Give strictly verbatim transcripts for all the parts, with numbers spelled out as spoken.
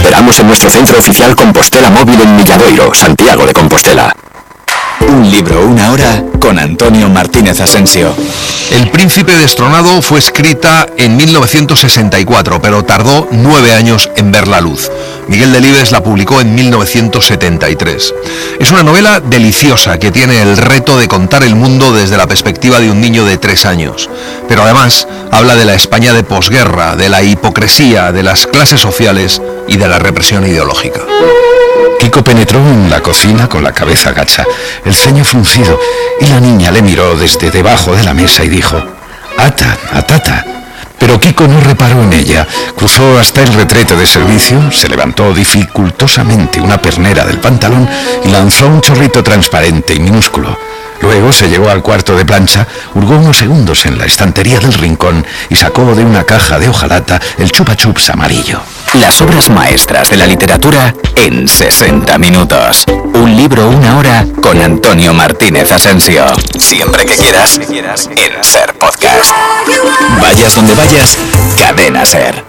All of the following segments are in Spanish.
esperamos en nuestro centro oficial Compostela Móvil en Milladoiro, Santiago de Compostela. Un libro, una hora, con Antonio Martínez Asensio. El Príncipe destronado fue escrita en mil novecientos sesenta y cuatro, pero tardó nueve años en ver la luz. Miguel Delibes la publicó en mil novecientos setenta y tres. Es una novela deliciosa que tiene el reto de contar el mundo desde la perspectiva de un niño de tres años. Pero además habla de la España de posguerra, de la hipocresía, de las clases sociales y de la represión ideológica. Kiko penetró en la cocina con la cabeza gacha, el ceño fruncido, y la niña le miró desde debajo de la mesa y dijo: «Ata, atata». Pero Kiko no reparó en ella, cruzó hasta el retrete de servicio, se levantó dificultosamente una pernera del pantalón y lanzó un chorrito transparente y minúsculo. Luego se llegó al cuarto de plancha, hurgó unos segundos en la estantería del rincón y sacó de una caja de hojalata el chupa chups amarillo. Las obras maestras de la literatura en sesenta minutos. Un libro, una hora, con Antonio Martínez Asensio. Siempre que quieras, en Ser Podcast. Vayas donde vayas, Cadena Ser.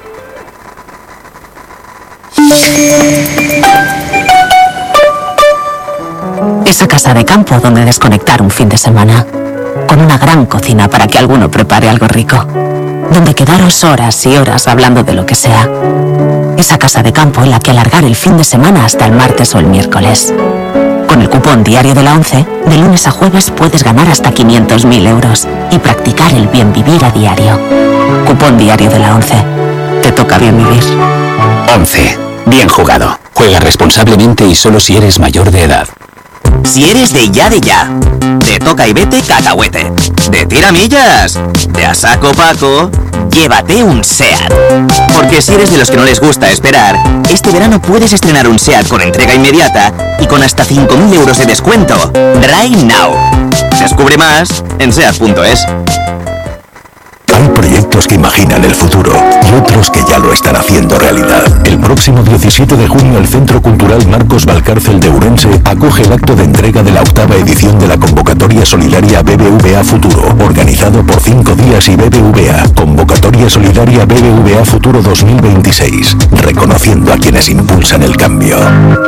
Esa casa de campo donde desconectar un fin de semana. Con una gran cocina para que alguno prepare algo rico. Donde quedaros horas y horas hablando de lo que sea. Esa casa de campo en la que alargar el fin de semana hasta el martes o el miércoles. Con el cupón Diario de la ONCE, de lunes a jueves puedes ganar hasta quinientos mil euros y practicar el bien vivir a diario. Cupón Diario de la ONCE. Te toca bien vivir. ONCE. Bien jugado. Juega responsablemente y solo si eres mayor de edad. Si eres de ya de ya, de toca y vete cacahuete, de tiramillas, de a saco Paco, llévate un SEAT. Porque si eres de los que no les gusta esperar, este verano puedes estrenar un SEAT con entrega inmediata y con hasta cinco mil euros de descuento. Right now. Descubre más en seat punto es. Hay proyectos que imaginan el futuro y otros que ya lo están haciendo realidad. El próximo diecisiete de junio el Centro Cultural Marcos Valcárcel de Ourense acoge el acto de entrega de la octava edición de la convocatoria solidaria B B V A Futuro, organizado por Cinco Días y B B V A. Convocatoria solidaria B B V A Futuro dos mil veintiséis, reconociendo a quienes impulsan el cambio.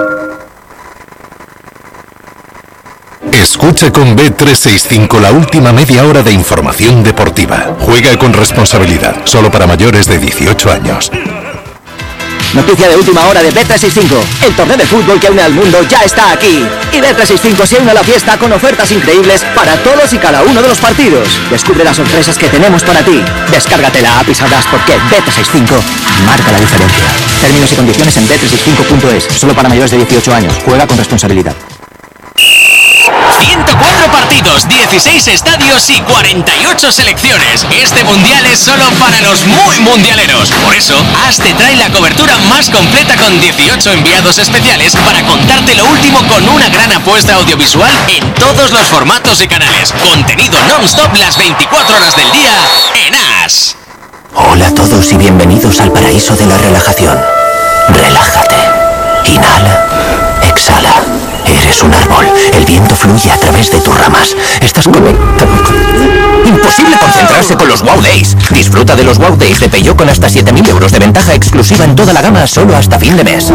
Escucha con B trescientos sesenta y cinco la última media hora de información deportiva. Juega con responsabilidad, solo para mayores de dieciocho años. Noticia de última hora de B trescientos sesenta y cinco. El torneo de fútbol que une al mundo ya está aquí. Y B trescientos sesenta y cinco se une a la fiesta con ofertas increíbles para todos y cada uno de los partidos. Descubre las sorpresas que tenemos para ti. Descárgate la app y sabrás por qué B trescientos sesenta y cinco marca la diferencia. Términos y condiciones en B trescientos sesenta y cinco punto es. Solo para mayores de dieciocho años. Juega con responsabilidad. ciento cuatro partidos, dieciséis estadios y cuarenta y ocho selecciones. Este mundial es solo para los muy mundialeros. Por eso, AS te trae la cobertura más completa con dieciocho enviados especiales para contarte lo último con una gran apuesta audiovisual en todos los formatos y canales. Contenido non-stop las veinticuatro horas del día en AS. Hola a todos y bienvenidos al paraíso de la relajación. Relájate. Inhala. Exhala. Eres un árbol. El viento fluye a través de tus ramas. Estás conectado con... Imposible concentrarse con los Wow Days. Disfruta de los Wow Days de Peugeot con hasta siete mil euros de ventaja exclusiva en toda la gama solo hasta fin de mes.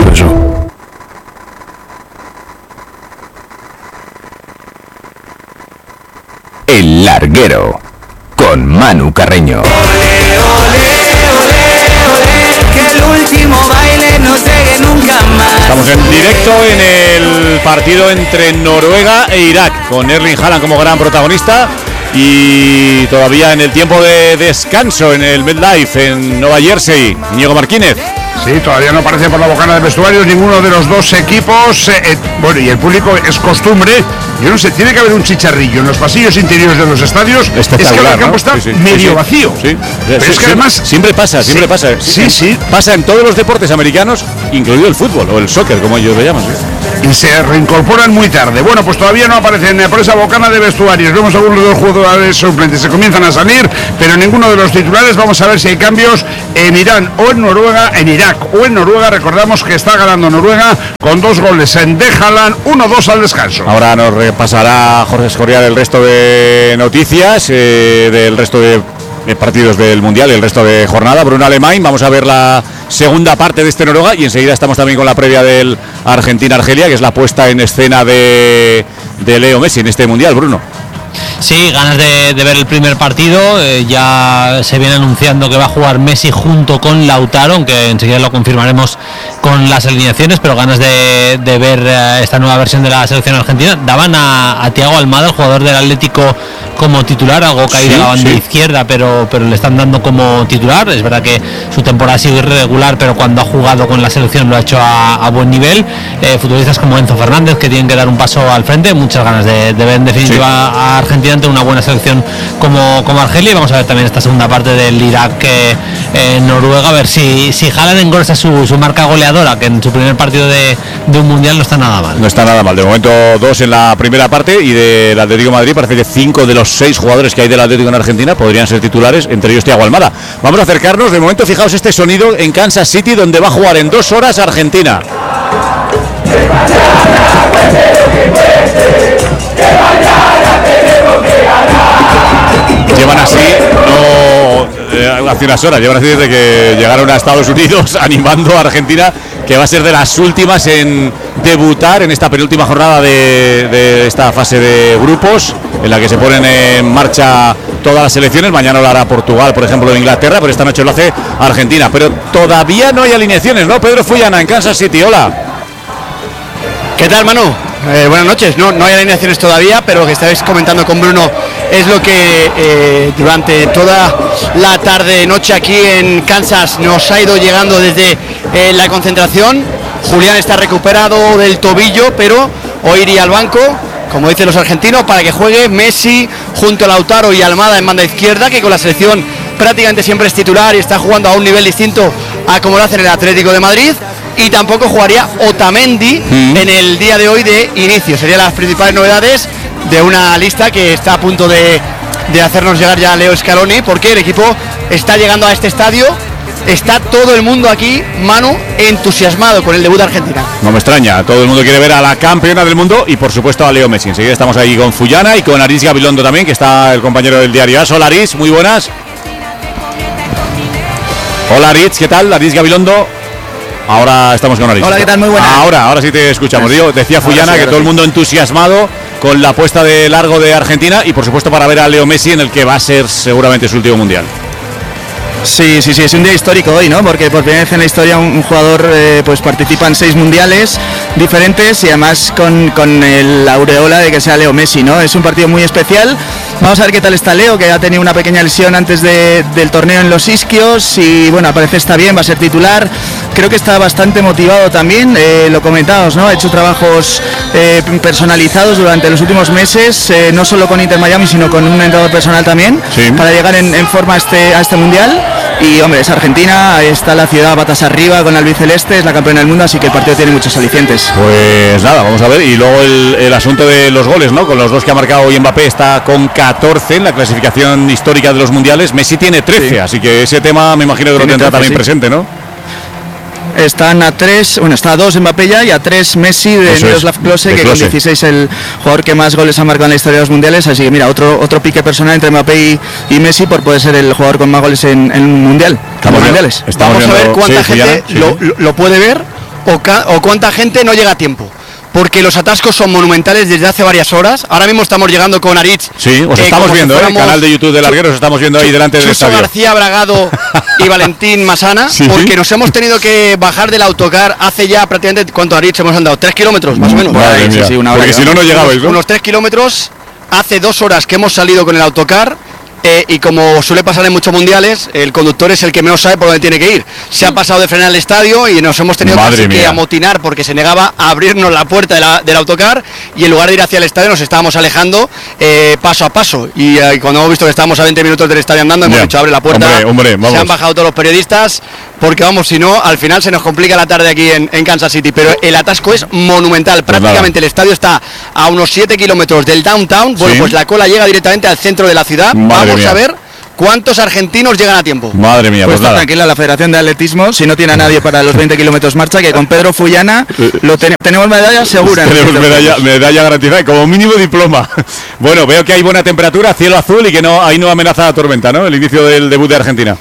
El Larguero, con Manu Carreño. Ole, ole, ole, ole, que el último baile no llegue nunca más. Estamos en directo en el partido entre Noruega e Irak, con Erling Haaland como gran protagonista y todavía en el tiempo de descanso en el MetLife en Nueva Jersey. Íñigo Martínez. Sí, todavía no aparece por la bocana de vestuarios ninguno de los dos equipos. Eh, eh, bueno, y el público es costumbre. Yo no sé, tiene que haber un chicharrillo en los pasillos interiores de los estadios. Es que el campo, ¿no?, está sí, sí, medio sí, sí. vacío. Sí. Pero sí, es que sí, además... Siempre pasa, siempre sí, pasa. Sí, sí. Pasa en todos los deportes americanos, incluido el fútbol o el soccer, como ellos lo llaman. ¿Sí? Y se reincorporan muy tarde. Bueno, pues todavía no aparecen por esa bocana de vestuarios. Vemos algunos de los jugadores suplentes. Se comienzan a salir, pero ninguno de los titulares. Vamos a ver si hay cambios en Irán o en Noruega, en Irak o en Noruega. Recordamos que está ganando Noruega con dos goles en de Haaland, uno dos al descanso. Ahora nos repasará Jorge Escorial el resto de noticias, eh, del resto de eh, partidos del Mundial y el resto de jornada. Bruno Alemán, vamos a ver la segunda parte de este Noruega y enseguida estamos también con la previa del Argentina-Argelia, que es la puesta en escena de, de Leo Messi en este Mundial, Bruno. Sí, ganas de, de ver el primer partido. Eh, ya se viene anunciando que va a jugar Messi junto con Lautaro, aunque enseguida lo confirmaremos con las alineaciones, pero ganas de, de ver eh, esta nueva versión de la selección argentina. Daban a, a Thiago Almada, el jugador del Atlético, como titular, algo caído sí, a la banda sí. izquierda, pero, pero le están dando como titular. Es verdad que su temporada ha sido irregular, pero cuando ha jugado con la selección lo ha hecho a, a buen nivel. Eh, futbolistas como Enzo Fernández, que tienen que dar un paso al frente. Muchas ganas de, de ver en definitiva sí. a Argentina ante una buena selección como, como Argelia. Y vamos a ver también esta segunda parte del Irak eh, en Noruega, a ver si, si Haaland engrosa su, su marca goleadora, que en su primer partido de, de un mundial no está nada mal. No está nada mal, de momento dos en la primera parte, y del Atlético de Madrid parece que cinco de los seis jugadores que hay del Atlético en Argentina podrían ser titulares, entre ellos Thiago Almada. Vamos a acercarnos, de momento fijaos este sonido en Kansas City, donde va a jugar en dos horas Argentina. Llevan así, no eh, hace unas horas, llevan así desde que llegaron a Estados Unidos animando a Argentina, que va a ser de las últimas en debutar en esta penúltima jornada de, de esta fase de grupos, en la que se ponen en marcha todas las selecciones. Mañana lo hará Portugal, por ejemplo, de Inglaterra, pero esta noche lo hace Argentina. Pero todavía no hay alineaciones, ¿no? Pedro Fullana en Kansas City, hola. ¿Qué tal, Manu? Eh, buenas noches. No, no hay alineaciones todavía, pero lo que estáis comentando con Bruno es lo que eh, durante toda la tarde noche aquí en Kansas nos ha ido llegando desde eh, la concentración. Julián está recuperado del tobillo, pero hoy iría al banco, como dicen los argentinos, para que juegue Messi junto a Lautaro y Almada en banda izquierda, que con la selección prácticamente siempre es titular y está jugando a un nivel distinto a como lo hace en el Atlético de Madrid. Y tampoco jugaría Otamendi mm. en el día de hoy de inicio. Serían las principales novedades de una lista que está a punto de, de hacernos llegar ya Leo Scaloni, porque el equipo está llegando a este estadio. Está todo el mundo aquí, Manu, entusiasmado con el debut de Argentina. No me extraña, todo el mundo quiere ver a la campeona del mundo y por supuesto a Leo Messi. Enseguida estamos ahí con Fullana y con Aritz Gabilondo también, que está el compañero del diario AS. Hola Aritz, muy buenas. Hola Aritz, ¿qué tal? Aritz Gabilondo. Ahora estamos con Aritz. Hola, ¿qué tal? Muy buenas. Ahora, ahora sí te escuchamos. Digo, decía Fullana sí, que todo el mundo entusiasmado con la puesta de largo de Argentina y por supuesto para ver a Leo Messi en el que va a ser seguramente su último mundial. Sí, sí, sí, es un día histórico hoy, ¿no? Porque por primera vez en la historia un, un jugador eh, pues participa en seis mundiales diferentes y además con, con el aureola de que sea Leo Messi, ¿no? Es un partido muy especial. Vamos a ver qué tal está Leo, que ha tenido una pequeña lesión antes de, del torneo en los isquios y bueno, al parecer está bien, va a ser titular. Creo que está bastante motivado también, eh, lo comentamos, ¿no? Ha hecho trabajos eh, personalizados durante los últimos meses, eh, no solo con Inter Miami, sino con un entrenador personal también, sí. para llegar en, en forma a este, a este mundial. Y hombre, es Argentina, está la ciudad patas arriba con el albiceleste, es la campeona del mundo, así que el partido tiene muchos alicientes. Pues nada, vamos a ver. Y luego el, el asunto de los goles, ¿no? Con los dos que ha marcado hoy Mbappé, está con catorce en la clasificación histórica de los mundiales. Messi tiene trece, sí. así que ese tema me imagino que lo tendrá también sí. presente, ¿no? Están a tres, bueno, está a dos Mbappé ya y a tres Messi de Miroslav Klose, que Klose. Con dieciséis el jugador que más goles ha marcado en la historia de los mundiales. Así que mira, otro otro pique personal entre Mbappé y, y Messi por poder ser el jugador con más goles en, en un mundial. Estamos en mundiales. Estamos Vamos viendo, a ver cuánta sí, gente sí. lo, lo puede ver o, ca, o cuánta gente no llega a tiempo. Porque los atascos son monumentales desde hace varias horas. Ahora mismo estamos llegando con Aritz. Sí, os eh, estamos viendo, ¿eh? El canal de YouTube de Largueros, estamos viendo ahí delante del estadio. García Bragado y Valentín Masana, ¿sí? Porque nos hemos tenido que bajar del autocar hace ya prácticamente, ¿cuánto Aritz hemos andado? ¿Tres kilómetros, más o menos? Vale, sí, sí, una hora. Porque si no, no llegabais, ¿no? Unos tres kilómetros, hace dos horas que hemos salido con el autocar. Eh, y como suele pasar en muchos mundiales, el conductor es el que menos sabe por dónde tiene que ir. Se ha pasado de frenar el estadio y nos hemos tenido casi que amotinar porque se negaba a abrirnos la puerta de la, del autocar y en lugar de ir hacia el estadio nos estábamos alejando eh, paso a paso. Y eh, cuando hemos visto que estábamos a veinte minutos del estadio andando, hemos yeah. dicho abre la puerta. Hombre, hombre, se han bajado todos los periodistas porque vamos, si no, al final se nos complica la tarde aquí en, en Kansas City. Pero el atasco es monumental. Prácticamente pues el estadio está a unos siete kilómetros del downtown. Bueno, ¿sí? Pues la cola llega directamente al centro de la ciudad. Madre Vamos mía. a ver ¿Cuántos argentinos llegan a tiempo? Madre mía, pues, pues nada. Tranquila la Federación de Atletismo, si no tiene a nadie para los veinte kilómetros marcha, que con Pedro Fullana lo ten- tenemos medalla segura. Tenemos medalla, medalla garantizada y como mínimo diploma. Bueno, veo que hay buena temperatura, cielo azul y que no ahí no amenaza la tormenta, ¿no? El inicio del debut de Argentina.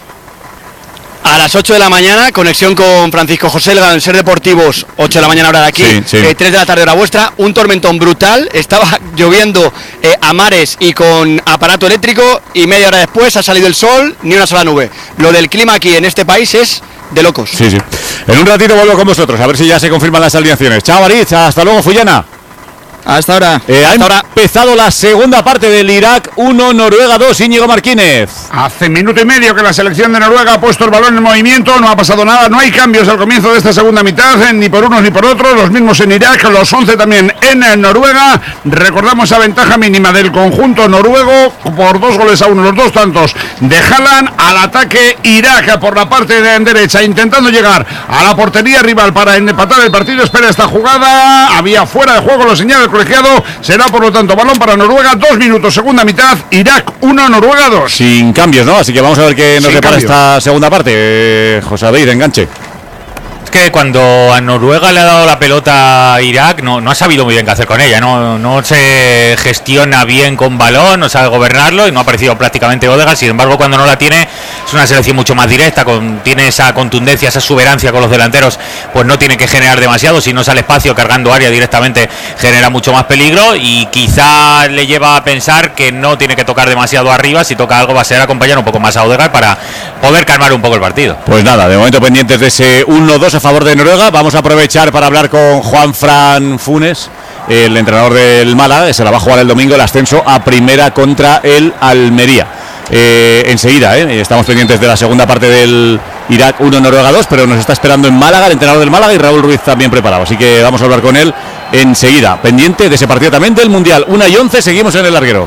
A las ocho de la mañana, conexión con Francisco José Elga en Ser Deportivos, ocho de la mañana hora de aquí, sí, sí. Eh, tres de la tarde hora vuestra, un tormentón brutal, estaba lloviendo eh, a mares y con aparato eléctrico y media hora después ha salido el sol, ni una sola nube. Lo del clima aquí en este país es de locos. Sí, sí. En un ratito vuelvo con vosotros, a ver si ya se confirman las alineaciones. Chao, Aritz, hasta luego, Fullana. Hasta ahora. Eh, ha Hasta ahora. empezado la segunda parte del Irak uno, Noruega dos, Íñigo Martínez. Hace minuto y medio que la selección de Noruega ha puesto el balón en movimiento, no ha pasado nada, no hay cambios al comienzo de esta segunda mitad, eh, ni por unos ni por otros, los mismos en Irak, los once también en Noruega. Recordamos esa ventaja mínima del conjunto noruego por dos goles a uno, los dos tantos de Haaland. Al ataque Irak por la parte de derecha, intentando llegar a la portería rival para empatar el partido. Espera esta jugada, había fuera de juego, lo señala el colegiado, será por lo tanto balón para Noruega, dos minutos, segunda mitad, Irak uno, Noruega dos. Sin cambios, ¿no? Así que vamos a ver qué nos Sin depara cambios. esta segunda parte. Eh, José David, enganche. Es que cuando a Noruega le ha dado la pelota a Irak, no, no ha sabido muy bien qué hacer con ella, no, no se gestiona bien con balón, no sabe gobernarlo y no ha aparecido prácticamente Odegaard. Sin embargo, cuando no la tiene, es una selección mucho más directa, con, tiene esa contundencia, esa exuberancia con los delanteros, pues no tiene que generar demasiado, si no sale espacio cargando área directamente genera mucho más peligro y quizá le lleva a pensar que no tiene que tocar demasiado arriba, si toca algo va a ser acompañar un poco más a Odegaard para poder calmar un poco el partido. Pues nada, de momento pendientes de ese uno dos a favor de Noruega. Vamos a aprovechar para hablar con Juan Fran Funes, el entrenador del Málaga, se la va a jugar el domingo el ascenso a primera contra el Almería. Eh, enseguida, eh, estamos pendientes de la segunda parte del Irak uno, Noruega dos, pero nos está esperando en Málaga el entrenador del Málaga y Raúl Ruiz también preparado, así que vamos a hablar con él enseguida. Pendiente de ese partido también del Mundial. una y once, seguimos en el larguero.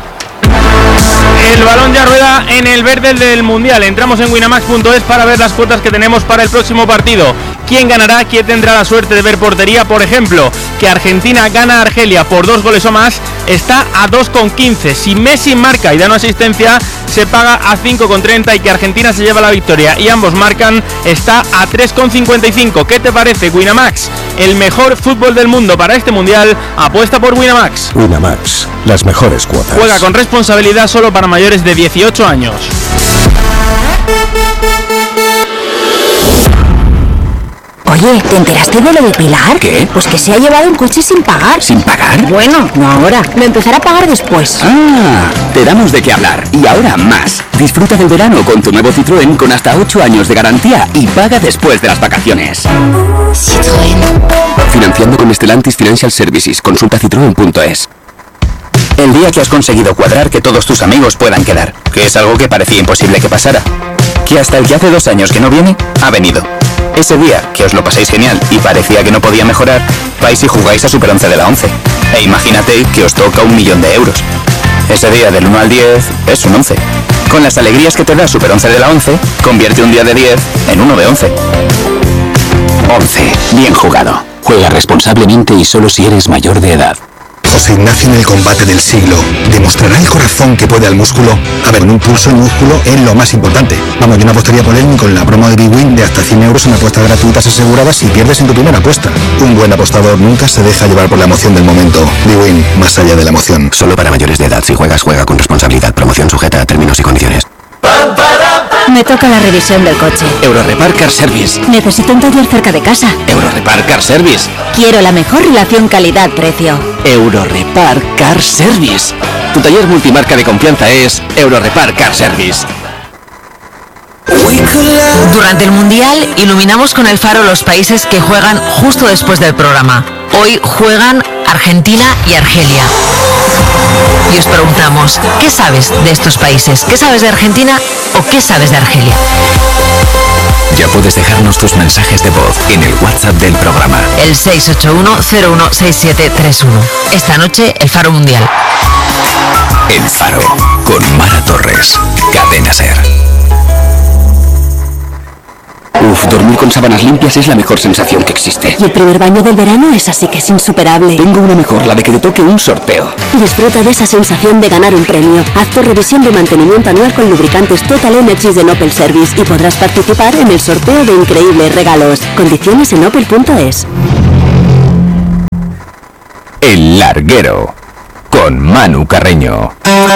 El balón ya rueda en el verde del Mundial. Entramos en winamax punto es para ver las cuotas que tenemos para el próximo partido. ¿Quién ganará? ¿Quién tendrá la suerte de ver portería? Por ejemplo, que Argentina gana a Argelia por dos goles o más, está a dos coma quince. Si Messi marca y da una asistencia, se paga a cinco coma treinta y que Argentina se lleva la victoria y ambos marcan, está a tres coma cincuenta y cinco. ¿Qué te parece, Winamax? El mejor fútbol del mundo para este Mundial, apuesta por Winamax. Winamax, las mejores cuotas. Juega con responsabilidad, solo para mayores de dieciocho años. Oye, ¿te enteraste de lo de Pilar? ¿Qué? Pues que se ha llevado un coche sin pagar. ¿Sin pagar? Bueno, no ahora. Lo empezará a pagar después. Ah, te damos de qué hablar. Y ahora más. Disfruta del verano con tu nuevo Citroën con hasta ocho años de garantía y paga después de las vacaciones. Citroën. Financiando con Stellantis Financial Services. Consulta citroen punto es. El día que has conseguido cuadrar que todos tus amigos puedan quedar, que es algo que parecía imposible que pasara. Que hasta el que hace dos años que no viene, ha venido. Ese día, que os lo pasáis genial y parecía que no podía mejorar, vais y jugáis a Super once de la once. E imagínate que os toca un millón de euros. Ese día del uno al diez es un once. Con las alegrías que te da Super once de la once, convierte un día de diez en uno de once. once. Bien jugado. Juega responsablemente y solo si eres mayor de edad. José Ignacio en el combate del siglo. ¿Demostrará el corazón que puede al músculo? A ver, un pulso y músculo es lo más importante. Vamos, yo no apostaría por él ni con la promo de Big Win de hasta cien euros en apuestas gratuitas aseguradas si pierdes en tu primera apuesta. Un buen apostador nunca se deja llevar por la emoción del momento. Big Win, más allá de la emoción. Solo para mayores de edad. Si juegas, juega con responsabilidad. Promoción sujeta a términos y condiciones. Me toca la revisión del coche. Eurorepar Car Service. Necesito un taller cerca de casa. Eurorepar Car Service. Quiero la mejor relación calidad-precio. Eurorepar Car Service. Tu taller multimarca de confianza es Eurorepar Car Service. Durante el Mundial iluminamos con el faro los países que juegan justo después del programa. Hoy juegan Argentina y Argelia. Y os preguntamos, ¿qué sabes de estos países? ¿Qué sabes de Argentina o qué sabes de Argelia? Ya puedes dejarnos tus mensajes de voz en el WhatsApp del programa. El seis ocho uno cero uno seis siete tres uno. Esta noche, el Faro Mundial. El Faro, con Mara Torres. Cadena SER. Uf, dormir con sábanas limpias es la mejor sensación que existe. Y el primer baño del verano es así que es insuperable. Tengo una mejor, la de que te toque un sorteo. Disfruta de esa sensación de ganar un premio. Haz tu revisión de mantenimiento anual con lubricantes Total Energies de Opel Service y podrás participar en el sorteo de increíbles regalos. Condiciones en opel punto es. El Larguero, con Manu Carreño.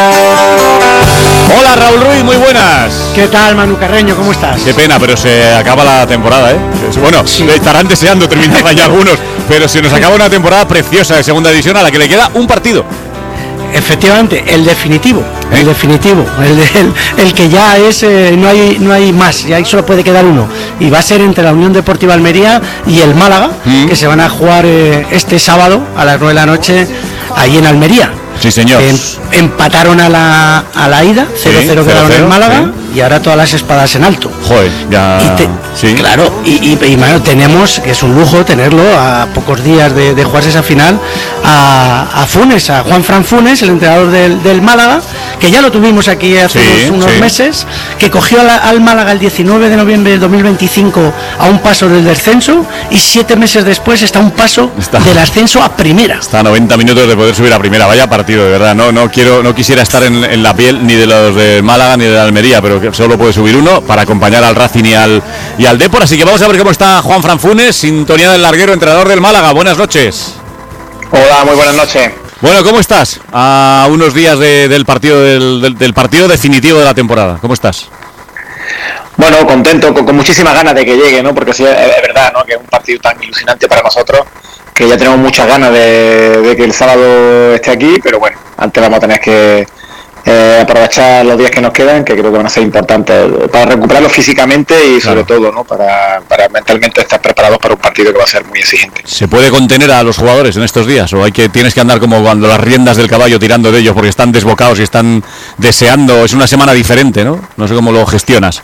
Hola Raúl Ruiz, muy buenas. ¿Qué tal, Manu Carreño? ¿Cómo estás? Qué pena, pero se acaba la temporada, ¿eh? Bueno, sí. Estarán deseando terminarla ya algunos, pero se nos acaba una temporada preciosa de segunda división a la que le queda un partido. Efectivamente, el definitivo, ¿Eh? el definitivo, el, el, el que ya es, eh, no hay no hay más, ya solo puede quedar uno, y va a ser entre la Unión Deportiva Almería y el Málaga, ¿Mm? que se van a jugar eh, este sábado a las nueve de la noche ahí en Almería. Sí, señor. Em, empataron a la, a la ida, cero cero sí, quedaron en Málaga, sí. y ahora todas las espadas en alto. Joder, ya. Y te, sí. Claro, y, y, y bueno, tenemos, que es un lujo tenerlo a pocos días de, de jugarse esa final, a, a Funes, a Juan Fran Funes, el entrenador del, del Málaga, que ya lo tuvimos aquí hace sí, unos, unos sí. meses, que cogió a la, al Málaga el diecinueve de noviembre de dos mil veinticinco a un paso del descenso, y siete meses después está a un paso está, del ascenso a primera. Está a noventa minutos de poder subir a primera, vaya partido. De verdad, no, no quiero, no quisiera estar en, en la piel ni de los de Málaga ni de la Almería, pero que solo puede subir uno para acompañar al Racing y al y al Depor, así que vamos a ver cómo está Juan Fran Funes, sintonía del Larguero, entrenador del Málaga. Buenas noches. Hola, muy buenas noches. Bueno, ¿cómo estás? A unos días de, del partido del, del, del partido definitivo de la temporada. ¿Cómo estás? Bueno, contento, con, con muchísimas ganas de que llegue, ¿no? Porque sí, es, es verdad, ¿no? Que es un partido tan ilusionante para nosotros, que ya tenemos muchas ganas de, de que el sábado esté aquí, pero bueno, antes vamos a tener que eh, aprovechar los días que nos quedan, que creo que van a ser importantes para recuperarlo físicamente y sobre claro. todo, ¿no? Para, para mentalmente estar preparados para un partido que va a ser muy exigente. ¿Se puede contener a los jugadores en estos días o hay que tienes que andar como cuando las riendas del caballo tirando de ellos porque están desbocados y están deseando? Es una semana diferente, ¿no? No sé cómo lo gestionas.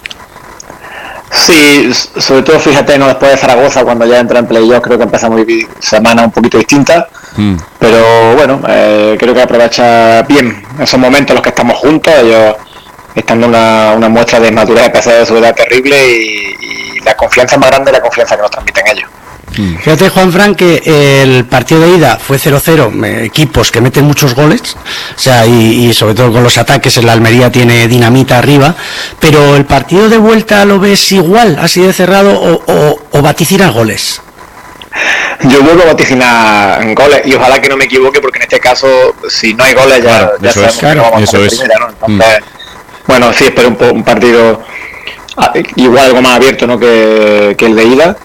Sí, sobre todo fíjate, no después de Zaragoza, cuando ya entra en playoff, creo que empieza muy semana un poquito distinta, mm. pero bueno, eh, creo que aprovecha bien esos momentos en los que estamos juntos. Ellos están dando una, una muestra de madurez a pesar de su edad terrible y, y la confianza más grande es la confianza que nos transmiten ellos. Fíjate, Juan Fran, que el partido de ida fue cero cero, equipos que meten muchos goles, o sea, y, y sobre todo con los ataques, en la Almería tiene dinamita arriba, pero el partido de vuelta lo ves igual, así de cerrado, o, o, o vaticinas goles. Yo vuelvo a vaticinar goles y ojalá que no me equivoque, porque en este caso, si no hay goles, ya, claro, ya sabemos es, claro, que no vamos a hacer primera, ¿no? Entonces, mm. bueno, sí, espero un, un partido igual, algo más abierto, ¿no? que, que el de ida.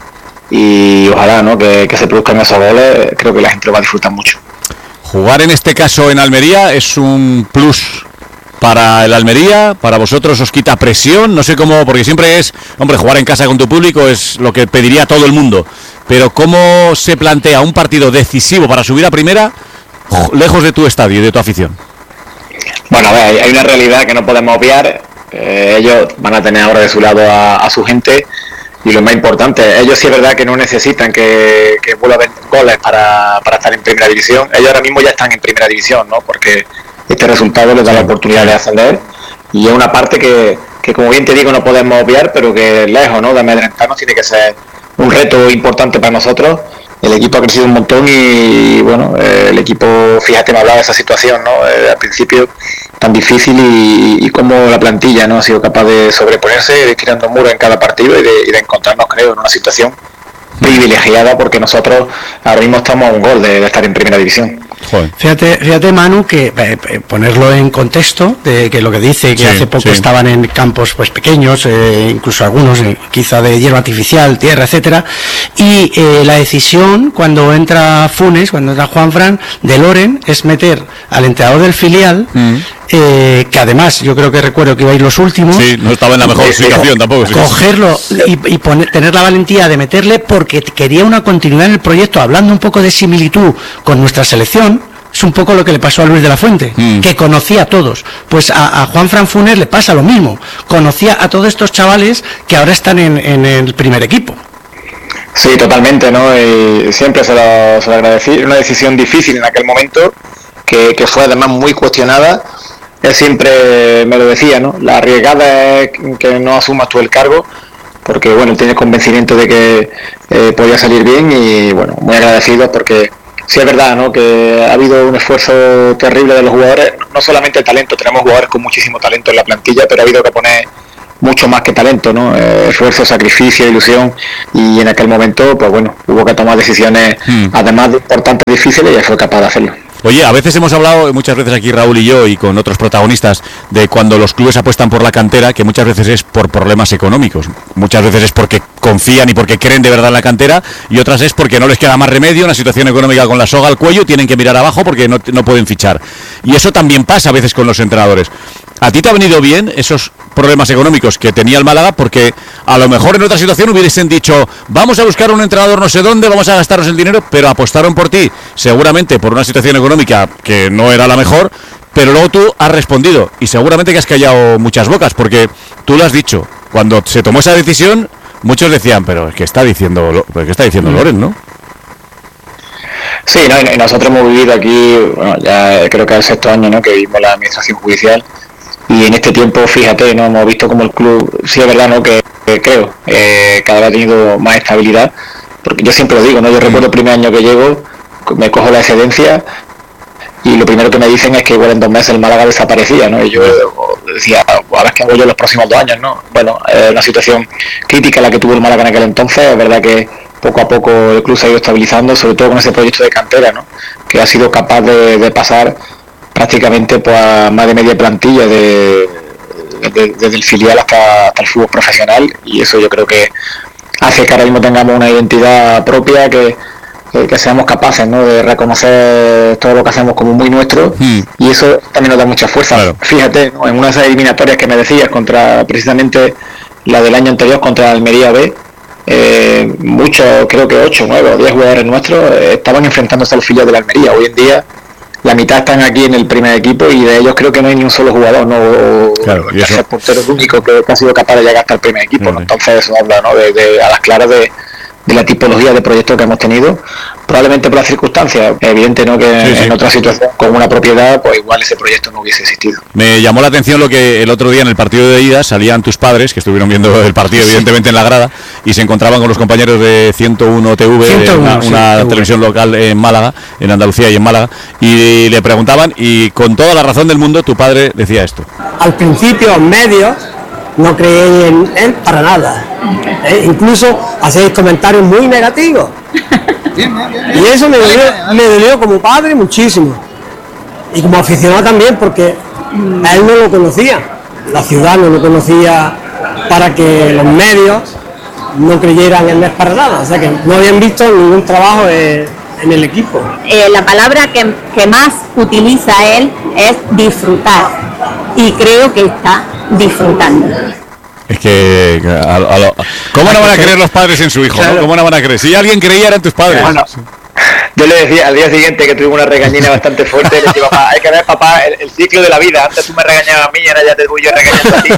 Y ojalá, ¿no? que, que se produzcan esos goles. Creo que la gente lo va a disfrutar mucho. Jugar en este caso en Almería es un plus para el Almería, para vosotros os quita presión, no sé cómo, porque siempre es, hombre, jugar en casa con tu público es lo que pediría todo el mundo, pero ¿cómo se plantea un partido decisivo para subir a primera lejos de tu estadio y de tu afición? Bueno, a ver, hay una realidad que no podemos obviar. Eh, ellos van a tener ahora de su lado a, a su gente. Y lo más importante, ellos sí es verdad que no necesitan que, que vuelva a haber goles para, para estar en primera división. Ellos ahora mismo ya están en primera división, ¿no? Porque este resultado les da la oportunidad de ascender. Y es una parte que, que como bien te digo, no podemos obviar, pero que lejos, ¿no? de amedrentarnos, tiene que ser un reto importante para nosotros. El equipo ha crecido un montón y, bueno, eh, el equipo, fíjate, me hablaba de esa situación, ¿no? Eh, al principio tan difícil y, y como la plantilla no ha sido capaz de sobreponerse, de ir tirando muros en cada partido y de, y de encontrarnos, creo, en una situación privilegiada, porque nosotros ahora mismo estamos a un gol de, de estar en primera división. Joder. Fíjate, fíjate Manu, que eh, ponerlo en contexto de que lo que dice que sí, hace poco sí. estaban en campos pues pequeños, eh, incluso algunos eh, quizá de hierba artificial, tierra, etcétera, y eh, la decisión cuando entra Funes, cuando entra Juan Fran de Loren, es meter al entrenador del filial, mm. eh, que además yo creo que recuerdo que ibais los últimos, sí, no estaba en la mejor situación co- tampoco, sí. cogerlo y, y poner, tener la valentía de meterle, porque quería una continuidad en el proyecto, hablando un poco de similitud con nuestra selección. Es un poco lo que le pasó a Luis de la Fuente, mm. que conocía a todos. Pues a, a Juan Fran Funes le pasa lo mismo. Conocía a todos estos chavales que ahora están en, en el primer equipo. Sí, totalmente, ¿no? Y siempre se lo, se lo agradecí. Una decisión difícil en aquel momento, que, que fue además muy cuestionada. Él siempre me lo decía, ¿no? La arriesgada es que no asumas tú el cargo, porque bueno, tenía convencimiento de que eh, podía salir bien y bueno, muy agradecido porque sí es verdad, ¿no?, que ha habido un esfuerzo terrible de los jugadores, no solamente talento, tenemos jugadores con muchísimo talento en la plantilla, pero ha habido que poner mucho más que talento, ¿no? Eh, esfuerzo, sacrificio, ilusión, y en aquel momento, pues bueno, hubo que tomar decisiones, hmm. además de importantes, difíciles, y él fue capaz de hacerlo. Oye, a veces hemos hablado, muchas veces aquí Raúl y yo, y con otros protagonistas, de cuando los clubes apuestan por la cantera, que muchas veces es por problemas económicos, muchas veces es porque confían y porque creen de verdad en la cantera, y otras es porque no les queda más remedio, una situación económica con la soga al cuello, tienen que mirar abajo porque no, no pueden fichar. Y eso también pasa a veces con los entrenadores. ¿A ti te ha venido bien esos problemas económicos que tenía el Málaga? Porque a lo mejor en otra situación hubiesen dicho, vamos a buscar un entrenador no sé dónde, vamos a gastarnos el dinero, pero apostaron por ti, seguramente por una situación económica que no era la mejor, pero luego tú has respondido y seguramente que has callado muchas bocas, porque tú lo has dicho, cuando se tomó esa decisión, muchos decían, pero es que está diciendo, ¿qué está diciendo Loren, no? Sí, no, y nosotros hemos vivido aquí, bueno, ya creo que es el sexto año, ¿no?, que vivimos la administración judicial. Y en este tiempo, fíjate, no hemos visto como el club, sí es verdad, ¿no?, que, que creo, eh, cada vez ha tenido más estabilidad, porque yo siempre lo digo, ¿no?, yo recuerdo el primer año que llego, me cojo la excedencia y lo primero que me dicen es que igual en dos meses el Málaga desaparecía, ¿no?, y yo decía, a ver qué hago yo los próximos dos años, ¿no? Bueno, es eh, una situación crítica la que tuvo el Málaga en aquel entonces, es verdad que poco a poco el club se ha ido estabilizando, sobre todo con ese proyecto de cantera, ¿no?, que ha sido capaz de, de pasar prácticamente pues a más de media plantilla de, de, desde el filial hasta, hasta el fútbol profesional, y eso yo creo que hace que ahora mismo tengamos una identidad propia, que, que, que seamos capaces, ¿no?, de reconocer todo lo que hacemos como muy nuestro, hmm. y eso también nos da mucha fuerza. Claro. Fíjate, ¿no?, en una de esas eliminatorias que me decías, contra precisamente la del año anterior contra Almería B, eh, muchos, creo que ocho, nueve o diez jugadores nuestros eh, estaban enfrentándose a los filiales de la Almería. Hoy en día la mitad están aquí en el primer equipo y de ellos creo que no hay ni un solo jugador, ¿no? Claro, el tercer portero es el único que, que ha sido capaz de llegar hasta el primer equipo, ¿no? Entonces eso habla, ¿no?, de, de, a las claras de, de la tipología de proyecto que hemos tenido, probablemente por las circunstancias, evidente, ¿no?, que sí, sí. en otra situación con una propiedad, pues igual ese proyecto no hubiese existido. Me llamó la atención lo que el otro día en el partido de ida salían tus padres, que estuvieron viendo el partido evidentemente en la grada, y se encontraban con los compañeros de ciento uno T V, ciento uno, una, sí, una televisión local en Málaga, en Andalucía y en Málaga, y le preguntaban, y con toda la razón del mundo, tu padre decía esto. Al principio, en medios, no creí en él para nada. ¿Eh? Incluso hacéis comentarios muy negativos. Y eso me dolió, me dolió como padre muchísimo. Y como aficionado también, porque él no lo conocía. La ciudad no lo conocía, para que los medios no creyeran en él para nada. O sea que no habían visto ningún trabajo en, en el equipo. Eh, la palabra que, que más utiliza él es disfrutar. Y creo que está disfrutando. Es que a, a lo, ¿cómo no van a creer los padres en su hijo? Claro. ¿no? ¿Cómo no van a creer? Si alguien creía eran tus padres. Bueno, yo le decía al día siguiente que tuve una regañina bastante fuerte, le decía, papá, hay que ver, papá, el, el ciclo de la vida. Antes tú me regañabas a mí y ahora ya te voy yo regañando a ti.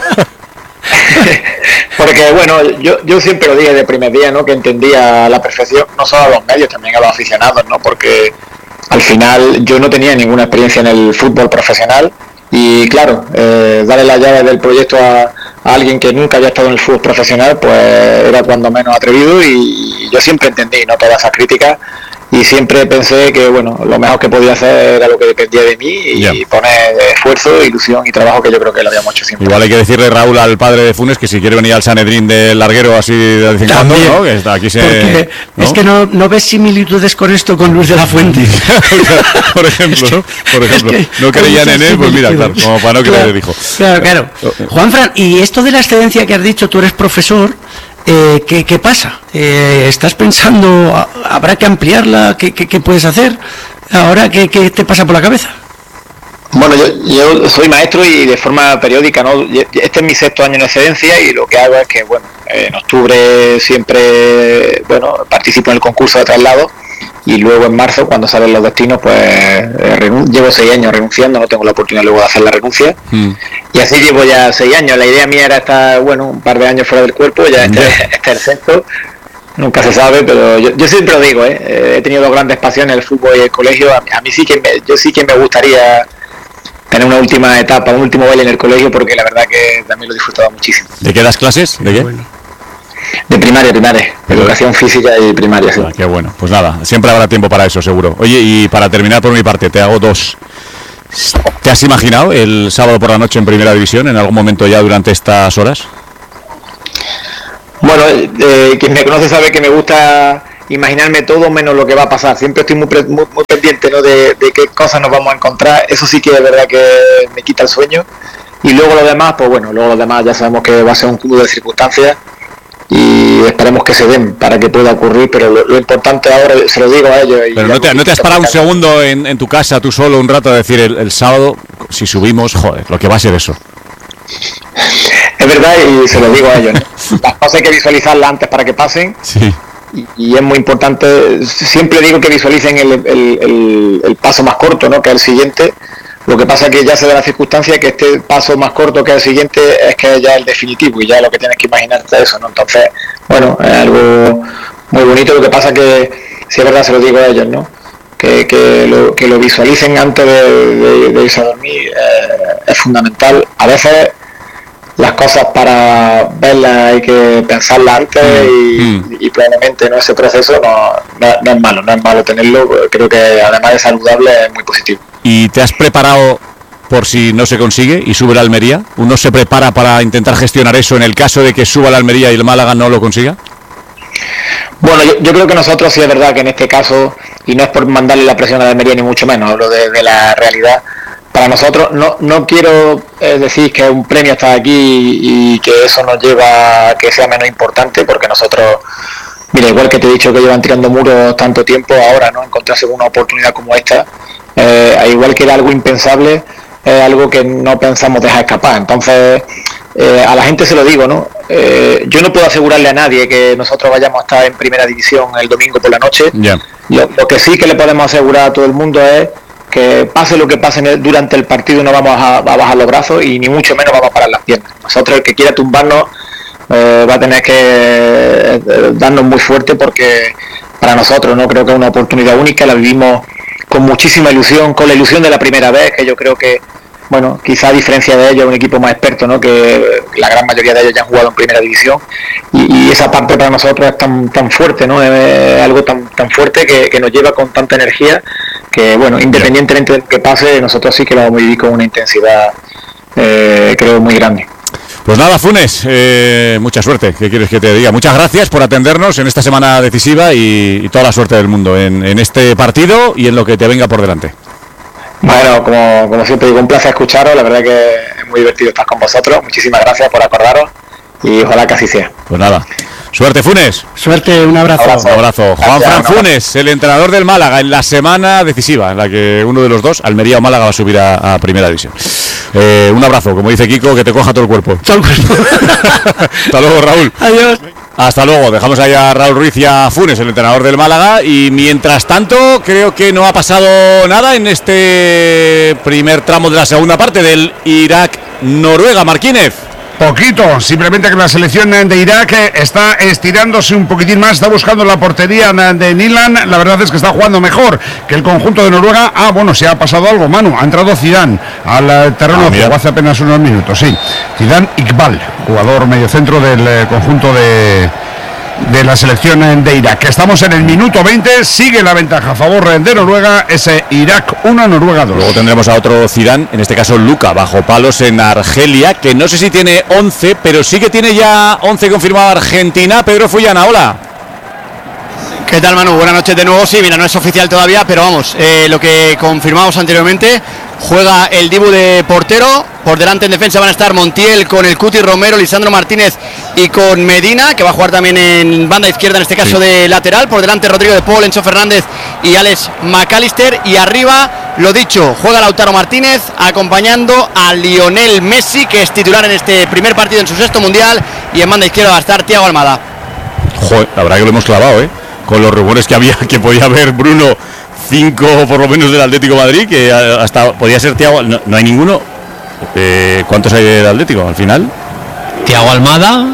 Porque bueno, yo, yo siempre lo dije de primer día, ¿no?, que entendía a la perfección, no solo a los medios, también a los aficionados, ¿no?, porque al final yo no tenía ninguna experiencia en el fútbol profesional. Y claro, eh, darle la llave del proyecto a, a alguien que nunca había estado en el fútbol profesional, pues era cuando menos atrevido, y yo siempre entendí, no todas esas críticas, y siempre pensé que bueno, lo mejor que podía hacer era lo que dependía de mí y yeah. poner esfuerzo, ilusión y trabajo, que yo creo que lo habíamos hecho siempre. Igual hay que decirle, Raúl, al padre de Funes, que si quiere venir al Sanedrín del Larguero así de vez en cuando, ¿no? Que está aquí se, ¿no? Es que no, no ves similitudes con esto con Luis de la Fuente. Por ejemplo, ¿no? Por ejemplo, es que no creían en él, pues mira, claro, como para no creer, dijo. Claro, claro. Juanfran, y esto de la excedencia que has dicho, tú eres profesor, Eh, ¿qué, ¿Qué pasa? Eh, ¿Estás pensando, habrá que ampliarla? ¿Qué, qué, qué puedes hacer? Ahora, ¿qué, ¿qué te pasa por la cabeza? Bueno, yo, yo soy maestro y de forma periódica, ¿no? Este es mi sexto año en excedencia y lo que hago es que, bueno, en octubre siempre, bueno, participo en el concurso de traslado y luego en marzo, cuando salen los destinos, pues renun- llevo seis años renunciando, no tengo la oportunidad luego de hacer la renuncia. Mm. Y así llevo ya seis años. La idea mía era estar, bueno, un par de años fuera del cuerpo, ya este, yeah. este es el sexto. Nunca se sabe, pero yo, yo siempre lo digo, ¿eh? He tenido dos grandes pasiones, el fútbol y el colegio. A, a mí sí que me, yo sí que me gustaría tener una última etapa, un último baile en el colegio, porque la verdad que también lo he disfrutado muchísimo. ¿De qué das clases? ¿De qué? Bueno. de primaria, primaria, educación física y primaria. Sí. Ah, qué bueno, pues nada, siempre habrá tiempo para eso, seguro. Oye, y para terminar por mi parte, te hago dos. ¿Te has imaginado el sábado por la noche en Primera División en algún momento ya durante estas horas? Bueno, eh, quien me conoce sabe que me gusta imaginarme todo menos lo que va a pasar. Siempre estoy muy, muy, muy pendiente, ¿no?, de, de qué cosas nos vamos a encontrar. Eso sí que es verdad que me quita el sueño. Y luego lo demás, pues bueno, luego lo demás ya sabemos que va a ser un cúmulo de circunstancias y esperemos que se den para que pueda ocurrir, pero lo, lo importante ahora, se lo digo a ellos. Pero no te, no te has parado un segundo en, en tu casa, tú solo, un rato, a decir el, el sábado, si subimos, joder, lo que va a ser eso. Es verdad, y se lo digo a ellos, ¿no? Las cosas hay que visualizarlas antes para que pasen. Sí. Y, y es muy importante, siempre digo que visualicen el, el, el, el paso más corto, ¿no?, que es el siguiente. Lo que pasa es que ya se da la circunstancia que este paso más corto que el siguiente es que ya es el definitivo y ya lo que tienes que imaginarte es eso, ¿no? Entonces, bueno, es algo muy bonito. Lo que pasa es que, si es verdad, se lo digo a ellos, ¿no?, que, que, lo, que lo visualicen antes de, de, de irse a dormir eh, es fundamental. A veces las cosas para verlas hay que pensarlas antes y, mm. y probablemente, ¿no?, ese proceso no, no, no es malo, no es malo tenerlo. Creo que además de saludable es muy positivo. ¿Y te has preparado por si no se consigue y sube la Almería? ¿Uno se prepara para intentar gestionar eso en el caso de que suba la Almería y el Málaga no lo consiga? Bueno, yo, yo creo que nosotros sí es verdad que en este caso, y no es por mandarle la presión a la Almería ni mucho menos, hablo de, de la realidad. Para nosotros, no, no quiero eh, decir que un premio está aquí y que eso nos lleva a que sea menos importante, porque nosotros, mira, igual que te he dicho que llevan tirando muros tanto tiempo, ahora no encontrarse una oportunidad como esta, eh, igual que era algo impensable, es eh, algo que no pensamos dejar escapar. Entonces, eh, a la gente se lo digo, ¿no? Eh, yo no puedo asegurarle a nadie que nosotros vayamos a estar en Primera División el domingo por la noche. Yeah. Lo, lo que sí que le podemos asegurar a todo el mundo es que pase lo que pase durante el partido, no vamos a, a bajar los brazos y ni mucho menos vamos a parar las piernas. Nosotros, el que quiera tumbarnos eh, va a tener que eh, darnos muy fuerte, porque para nosotros no creo que es una oportunidad única, la vivimos con muchísima ilusión, con la ilusión de la primera vez, que yo creo que, bueno, quizá a diferencia de ellos, un equipo más experto, ¿no?, que la gran mayoría de ellos ya han jugado en Primera División, y, y esa parte para nosotros es tan tan fuerte, ¿no?, es algo tan tan fuerte que, que nos lleva con tanta energía, que bueno, independientemente de lo que pase, nosotros sí que lo vamos a vivir con una intensidad, eh, creo, muy grande. Pues nada, Funes, eh, mucha suerte, ¿qué quieres que te diga? Muchas gracias por atendernos en esta semana decisiva y, y toda la suerte del mundo en, en este partido y en lo que te venga por delante. Bueno, como, como siempre digo, un placer escucharos, la verdad que es muy divertido estar con vosotros, muchísimas gracias por acordaros y ojalá que así sea. Pues nada, suerte, Funes. Suerte, un abrazo. abrazo. Un abrazo. Juan Fran Funes, el entrenador del Málaga, en la semana decisiva, en la que uno de los dos, Almería o Málaga, va a subir a, a Primera División. Eh, un abrazo, como dice Kiko, que te coja todo el cuerpo. Todo el cuerpo. Hasta luego, Raúl. Adiós. Hasta luego, dejamos ahí a Raúl Ruiz y a Funes, el entrenador del Málaga, y mientras tanto creo que no ha pasado nada en este primer tramo de la segunda parte del Irak-Noruega. Marquínez. Poquito, simplemente que la selección de Irak está estirándose un poquitín más, está buscando la portería de Nilan. La verdad es que está jugando mejor que el conjunto de Noruega. Ah, bueno, se ha pasado algo, Manu, ha entrado Zidane al terreno de juego hace apenas unos minutos, sí. Zidane Iqbal, jugador mediocentro del eh, conjunto de, de la selección de Irak. Estamos en el minuto veinte, sigue la ventaja a favor de Noruega, ese Irak uno, Noruega dos. Luego tendremos a otro Zidane, en este caso Luka, bajo palos en Argelia, que no sé si tiene once, pero sí que tiene ya once confirmado Argentina. Pedro Fullana, hola. ¿Qué tal, Manu? Buenas noches de nuevo. Sí, mira, no es oficial todavía, pero vamos, eh, lo que confirmamos anteriormente, juega el Dibu de portero. Por delante en defensa van a estar Montiel con el Cuti Romero, Lisandro Martínez y con Medina, que va a jugar también en banda izquierda, en este caso sí, de lateral. Por delante Rodrigo de Paul, Enzo Fernández y Alex McAllister. Y arriba, lo dicho, juega Lautaro Martínez acompañando a Lionel Messi, que es titular en este primer partido en su sexto mundial. Y en banda izquierda va a estar Thiago Almada. Joder, la verdad que lo hemos clavado, ¿eh? Con los rumores que había, que podía haber Bruno cinco por lo menos del Atlético de Madrid, que hasta podía ser Thiago. No, no hay ninguno. Eh, ¿Cuántos hay del Atlético al final? Thiago Almada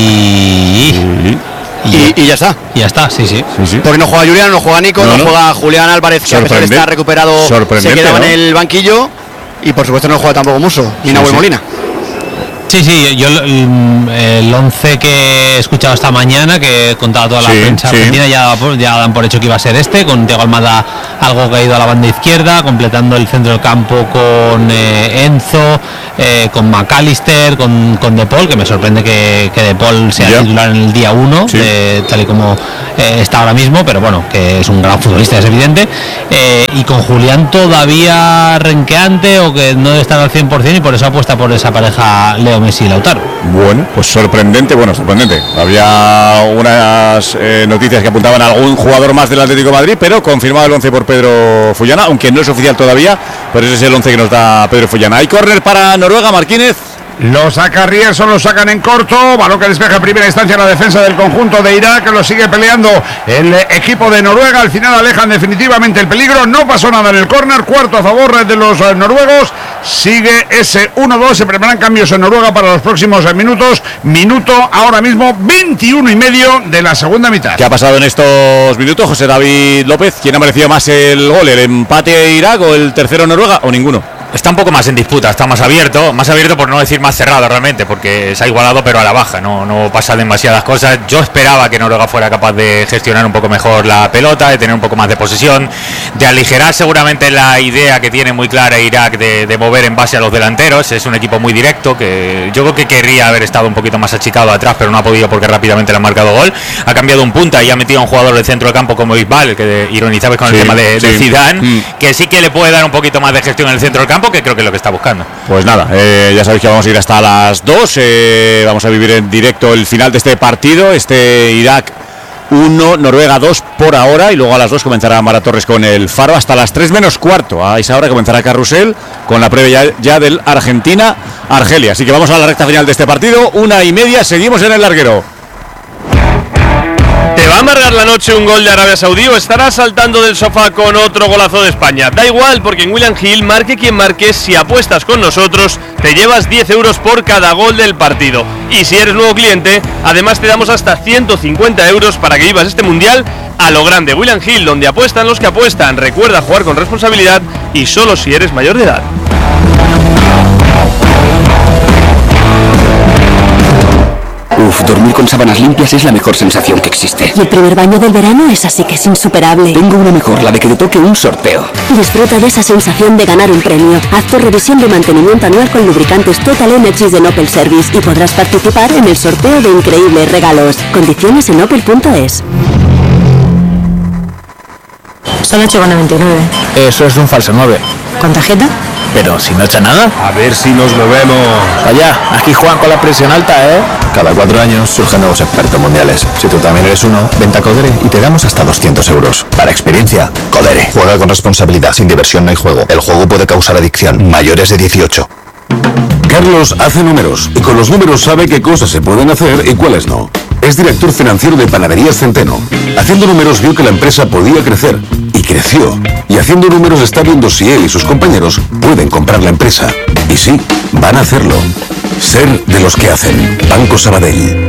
y... Sí. Y, y ya está. Y ya está, sí, sí. sí, sí. Porque no juega Julián, no juega Nico, no, no, no juega Julián Álvarez, que a pesar de estar recuperado se quedaba, ¿no?, en el banquillo. Y por supuesto no juega tampoco Muso, ni sí, Nahuel sí. Molina. Sí, sí, yo el, el once que he escuchado esta mañana, que contaba toda la Sí, prensa sí. argentina, ya, ya dan por hecho que iba a ser este, con Thiago Almada algo caído a la banda izquierda, completando el centro del campo con eh, Enzo, eh, con McAllister, con, con De Paul, que me sorprende que, que De Paul sea Ya. titular en el día uno, Sí. eh, tal y como eh, está ahora mismo, pero bueno, que es un gran futbolista, es evidente, eh, y con Julián todavía renqueante o que no debe estar al cien por ciento, y por eso apuesta por esa pareja Leo Messi y Lautaro. Bueno, pues sorprendente, bueno, sorprendente. Había unas eh, noticias que apuntaban a algún jugador más del Atlético de Madrid, pero confirmado el once por Pedro Fullana, aunque no es oficial todavía, pero ese es el once que nos da Pedro Fullana. Hay córner para Noruega, Martínez. Lo saca Rierson, lo sacan en corto, balón que despeja en primera instancia la defensa del conjunto de Irak, lo sigue peleando el equipo de Noruega, al final alejan definitivamente el peligro, no pasó nada en el córner, cuarto a favor de los eh, noruegos, sigue ese uno dos, se preparan cambios en Noruega para los próximos eh, minutos, minuto ahora mismo veintiuno y medio de la segunda mitad. ¿Qué ha pasado en estos minutos, José David López? ¿Quién ha merecido más el gol, el empate de Irak o el tercero Noruega o ninguno? Está un poco más en disputa, está más abierto, más abierto por no decir más cerrado realmente, porque se ha igualado pero a la baja, no, no pasa demasiadas cosas. Yo esperaba que Noruega fuera capaz de gestionar un poco mejor la pelota, de tener un poco más de posesión, de aligerar seguramente la idea que tiene muy clara Irak de, de mover en base a los delanteros. Es un equipo muy directo, que yo creo que querría haber estado un poquito más achicado atrás, pero no ha podido porque rápidamente le han marcado gol. Ha cambiado un punta y ha metido a un jugador del centro del campo como Isbal, que ironizabais con el Sí, tema de, de sí. Zidane, Mm. que sí que le puede dar un poquito más de gestión en el centro del campo, que creo que es lo que está buscando. Pues nada, eh, ya sabéis que vamos a ir hasta las dos, eh, vamos a vivir en directo el final de este partido, este Irak uno, Noruega dos por ahora, y luego a las dos comenzará Mara Torres con el Faro hasta las tres menos cuarto. A esa hora comenzará Carrusel con la previa ya, ya del Argentina-Argelia. Así que vamos a la recta final de este partido, una y media, seguimos en el larguero. ¿Te va a amargar la noche un gol de Arabia Saudí o estarás saltando del sofá con otro golazo de España? Da igual, porque en William Hill, marque quien marque, si apuestas con nosotros, te llevas diez euros por cada gol del partido. Y si eres nuevo cliente, además te damos hasta ciento cincuenta euros para que vivas este mundial a lo grande. William Hill, donde apuestan los que apuestan. Recuerda jugar con responsabilidad y solo si eres mayor de edad. Uf, dormir con sábanas limpias es la mejor sensación que existe. Y el primer baño del verano es así que es insuperable. Tengo una mejor, la de que te toque un sorteo. Disfruta de esa sensación de ganar un premio. Haz tu revisión de mantenimiento anual con lubricantes Total Energies de Opel Service y podrás participar en el sorteo de increíbles regalos. Condiciones en opel punto es. Son ocho con noventa y nueve. Eso es un falso nueve. ¿Con tarjeta? Pero si no echa nada. A ver si nos movemos. Vaya, aquí juegan con la presión alta, ¿eh? Cada cuatro años surgen nuevos expertos mundiales. Si tú también eres uno, vente a Codere y te damos hasta doscientos euros. Para experiencia, Codere. Juega con responsabilidad. Sin diversión no hay juego. El juego puede causar adicción. Mayores de dieciocho. Carlos hace números y con los números sabe qué cosas se pueden hacer y cuáles no. Es director financiero de Panaderías Centeno. Haciendo números vio que la empresa podía crecer y creció. Y haciendo números está viendo si él y sus compañeros pueden comprar la empresa. Y sí, van a hacerlo. Ser de los que hacen. Banco Sabadell.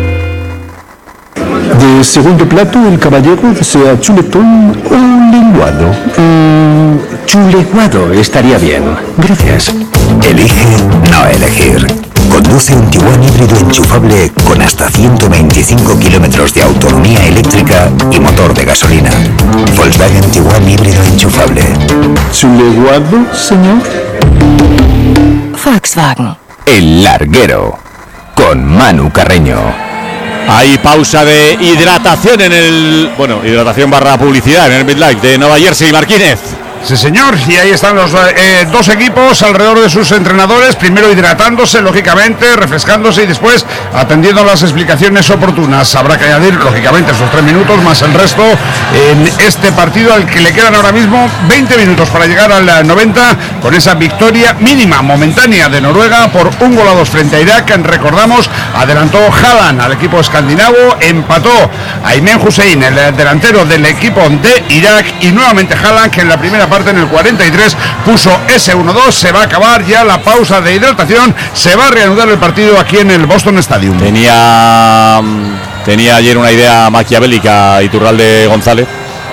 De segundo plato, el caballero desea chuletón o lenguado. Mm, chuleguado estaría bien. Gracias. Elige no elegir. Conduce un Tiguan híbrido enchufable con hasta ciento veinticinco kilómetros de autonomía eléctrica y motor de gasolina. Volkswagen Tiguan híbrido enchufable. ¿Chuleguado, señor? Volkswagen. El larguero. Con Manu Carreño. Hay pausa de hidratación en el... Bueno, hidratación barra publicidad en el midlife de Nueva Jersey, Martínez. Sí, señor, y ahí están los eh, dos equipos alrededor de sus entrenadores, primero hidratándose, lógicamente, refrescándose y después atendiendo las explicaciones oportunas. Habrá que añadir, lógicamente, esos tres minutos más el resto en este partido al que le quedan ahora mismo veinte minutos para llegar al noventa, con esa victoria mínima, momentánea de Noruega por un gol a dos frente a Irak. Recordamos, adelantó Haaland al equipo escandinavo, empató Aymen Hussein, el delantero del equipo de Irak, y nuevamente Haaland, que en la primera parte en el cuarenta y tres puso ese uno dos. Se va a acabar ya la pausa de hidratación, se va a reanudar el partido aquí en el Boston Stadium. Tenía tenía ayer una idea maquiavélica Iturralde González,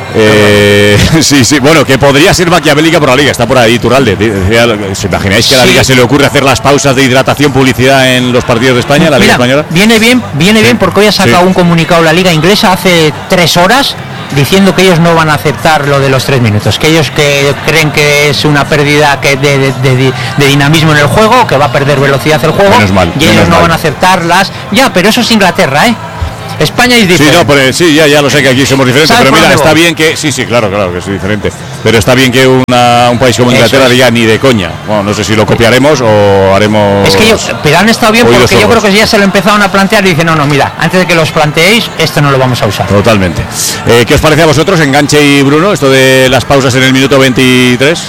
Eh, sí, sí, bueno, que podría ser maquiavélica por la Liga, está por ahí Turralde. Decía, ¿os imagináis que a la Sí. Liga se le ocurre hacer las pausas de hidratación, publicidad en los partidos de España, la Liga Mira, Española? viene bien, viene bien porque hoy ha sacado Sí. un comunicado la Liga Inglesa hace tres horas diciendo que ellos no van a aceptar lo de los tres minutos, que ellos que creen que es una pérdida que de, de- de- de dinamismo en el juego, que va a perder velocidad el juego, Menos mal, y ellos menos no mal. van a aceptarlas. Ya, pero eso es Inglaterra, ¿eh? España es Sí, diferente. no, pero, sí, ya, ya lo sé que aquí somos diferentes, ¿Sabes pero por mira, dónde está voy? bien que, sí, sí, claro, claro que es diferente, pero está bien que una, un país como Eso Inglaterra es. diga ni de coña. Bueno, no sé si lo copiaremos o haremos... Es que yo, pero han estado bien oídos porque yo sordos. creo que ya se lo empezaron a plantear y dicen, no, no, mira, antes de que los planteéis, esto no lo vamos a usar. Totalmente. Eh, ¿Qué os parece a vosotros, Enganche y Bruno, esto de las pausas en el minuto veintitrés?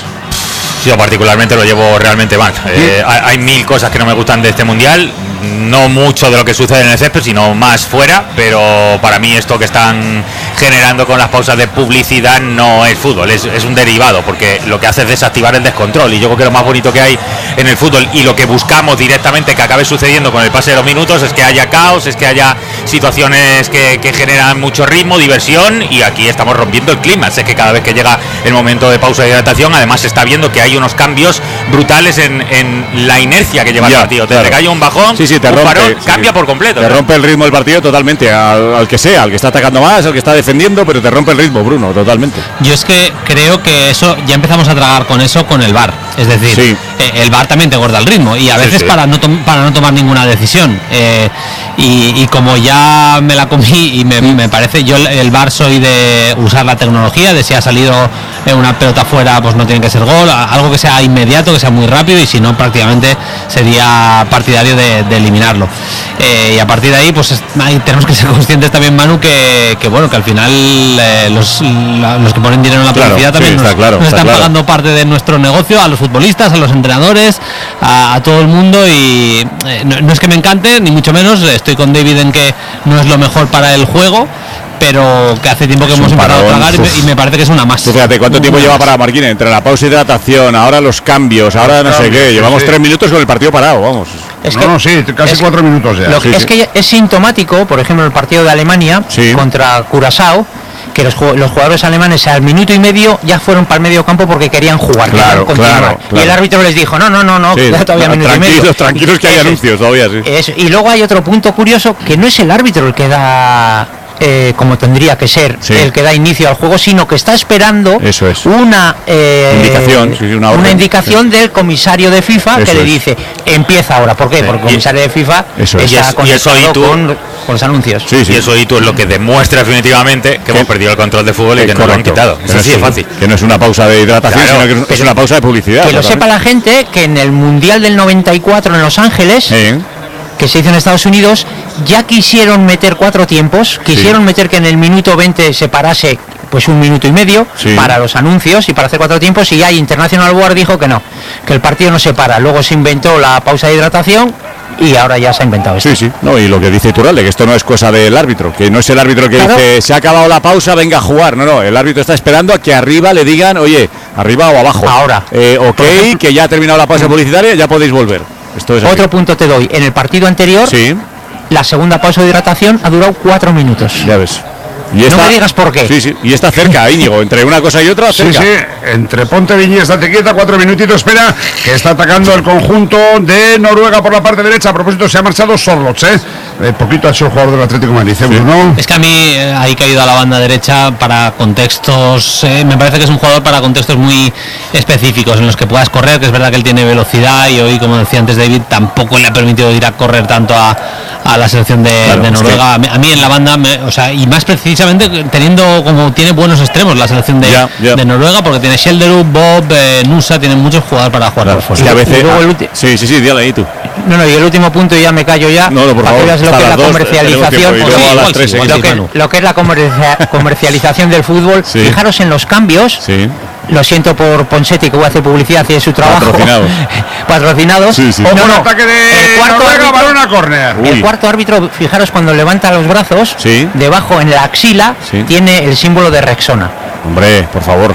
Yo particularmente lo llevo realmente mal. Eh, hay, hay mil cosas que no me gustan de este mundial, no mucho de lo que sucede en el césped, sino más fuera, pero para mí esto que están generando con las pausas de publicidad no es fútbol, es, es un derivado, porque lo que hace es desactivar el descontrol, y yo creo que lo más bonito que hay en el fútbol y lo que buscamos directamente que acabe sucediendo con el pase de los minutos es que haya caos, es que haya situaciones que, que generan mucho ritmo, diversión, y aquí estamos rompiendo el clima. Es que cada vez que llega el momento de pausa de hidratación, además se está viendo que hay unos cambios brutales en, en la inercia que lleva el Ya, partido. Te, claro. te cae un bajón, Sí, sí, te un rompe, parón, sí, cambia sí. por completo. Te ¿no? rompe el ritmo del partido totalmente, al, al que sea, al que está atacando más, al que está defendiendo, pero te rompe el ritmo, Bruno, totalmente. Yo es que creo que eso ya empezamos a tragar con eso con el V A R. Es decir, Sí. eh, el V A R también te gorda el ritmo y a Sí, veces sí. para no tom- para no tomar ninguna decisión. Eh, y, y como ya me la comí y me, me parece, yo el, el V A R soy de usar la tecnología, de si ha salido eh, una pelota fuera, pues no tiene que ser gol, a- algo que sea inmediato, que sea muy rápido, y si no, prácticamente sería partidario de, de eliminarlo. Eh, y a partir de ahí, pues es- ahí tenemos que ser conscientes también, Manu, que, que bueno, que al final eh, los, la- los que ponen dinero en la Claro, publicidad sí, también está nos, claro, nos está están claro. pagando parte de nuestro negocio, a los futbolistas, a los entrenadores, a, a todo el mundo, y eh, no, no es que me encante, ni mucho menos, estoy con David en que no es lo mejor para el juego, pero que hace tiempo que Es hemos un empezado a parón, tragar y me, uf. y me parece que es una más. Tú fíjate, ¿cuánto tiempo Una lleva más. para Marquina? Entre la pausa y hidratación, ahora los cambios, ahora no sé cambios, qué, sí, llevamos sí. tres minutos con el partido parado, vamos. Es no, que- no, sí, casi es- cuatro minutos ya. Lo Sí, que es sí. que es sintomático, por ejemplo, el partido de Alemania contra Curazao, que los, ju- los jugadores alemanes al minuto y medio ya fueron para el medio campo porque querían jugar, Claro, querían continuar. claro, Y claro. el árbitro les dijo, no, no, no, no, Sí, queda todavía no, minuto y medio. tranquilos, tranquilos que hay Eso es. anuncios todavía, sí. Eso. Y luego hay otro punto curioso, que no es el árbitro el que da, eh, como tendría que ser, Sí. el que da inicio al juego, sino que está esperando Eso es. una eh, Indicación, sí, sí, una orden. indicación del comisario de FIFA Eso que le es. dice, empieza ahora. ¿Por qué? Sí. Porque el Y- comisario de FIFA Eso es. Y está es- y eso conectado y tú- con, con los anuncios. Sí, sí. Y eso y tú es lo que demuestra definitivamente que hemos perdido el control del fútbol y que Eh, nos lo han correcto. quitado. Que Es no así de es- fácil. Que no es una pausa de hidratación, Claro, sino que es- es pero- una pausa de publicidad. Que lo sepa la gente que en el Mundial del noventa y cuatro en Los Ángeles, Sí. que se hizo en Estados Unidos, ya quisieron meter cuatro tiempos, quisieron meter que en el minuto veinte se parase pues un minuto y medio Sí. para los anuncios y para hacer cuatro tiempos, y ya International Board dijo que no, que el partido no se para. Luego se inventó la pausa de hidratación y ahora ya se ha inventado esto. Sí, sí, no, y lo que dice Turralde, que esto no es cosa del árbitro, que no es el árbitro que Claro. dice se ha acabado la pausa, venga a jugar. No, no, el árbitro está esperando a que arriba le digan, oye, arriba o abajo. Ahora. Eh, ok, que ya ha terminado la pausa publicitaria, ya podéis volver. Esto es así. Otro punto te doy, en el partido anterior, Sí, la segunda pausa de hidratación ha durado cuatro minutos. ya ves. Y No esta- me digas por qué. Sí, sí, y está cerca, Íñigo, entre una cosa y otra, Sí, cerca. sí, entre Ponte Viñi y estate quieta, cuatro minutitos, espera, que está atacando el conjunto de Noruega por la parte derecha. A propósito, se ha marchado Sorlots, ¿eh? Eh, poquito ha hecho el jugador del Atlético de Madrid, ¿eh, Bruno? Es que a mí eh, ahí caído a la banda derecha para contextos, eh, me parece que es un jugador para contextos muy específicos en los que puedas correr, que es verdad que él tiene velocidad y hoy, como decía antes David, tampoco le ha permitido ir a correr tanto a, a la selección de, Claro, de es Noruega. que- A, mí, a mí en la banda, me- o sea, y más precisamente teniendo como tiene buenos extremos la selección de, Ya, ya. de Noruega, porque tiene Shelderup, Bob, eh, Nusa, tienen muchos jugadores para jugar por fuera. Y a veces, Y luego el ulti- sí, sí, sí, dígale ahí tú. No, no, y el último punto, y ya me callo ya, No, no, por para favor, que veas lo hasta que es las la dos, comercialización, tenemos tiempo, y pues luego sí, a las igual tres sí, seguimos, lo, que, Manu. lo que es la comercia- comercialización del fútbol. Sí. Fijaros en los cambios, Sí. lo siento por Ponsetti, que voy a hacer publicidad y es su trabajo. Patrocinados. Patrocinados. Sí, sí. No, Ojo, no, ataque de el cuarto Noruega, árbitro- balón a córner. Uy. El cuarto árbitro, fijaros, cuando levanta los brazos, Sí. debajo en la axila Sí. tiene el símbolo de Rexona. Hombre, por favor.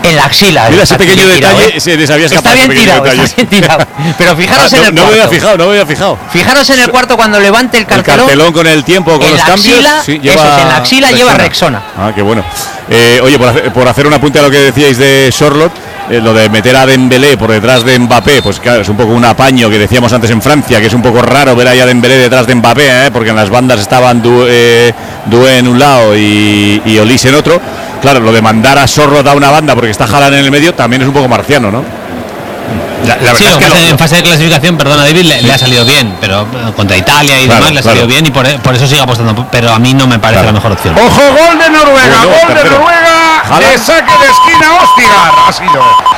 en la axila. Mira, ese pequeño bien tirado, detalle ¿eh? se les había escapado. Está bien tirado, está bien tirado. Pero fijaros Ah, en no, el no me cuarto. había fijado, no me había fijado. Fijaros en el cuarto cuando levante el El cartelón. cartelón con el tiempo, con en los la cambios. axila, sí, eso es, en la axila lleva Rexona. Ah, qué bueno. Eh, oye, por hacer, por hacer un apunte a lo que decíais de Charlotte, eh, lo de meter a Dembélé por detrás de Mbappé, pues claro, es un poco un apaño que decíamos antes en Francia, que es un poco raro ver ahí a Dembélé detrás de Mbappé, ¿eh? Porque en las bandas estaban Du, eh, Doué en un lado y, y Olise en otro. Claro, lo de mandar a Charlotte a una banda porque está Haaland en el medio también es un poco marciano, ¿no? La, la verdad Sí, es que lo- lo- en fase de clasificación, perdona David, le, le ha salido bien, pero eh, contra Italia y Claro, demás le ha claro. salido bien y por, por eso sigue apostando, pero a mí no me parece la mejor opción. Ojo, gol de Noruega, Bueno, gol de tercero. Noruega, de Haaland. saque de esquina, Ostigar ha sido.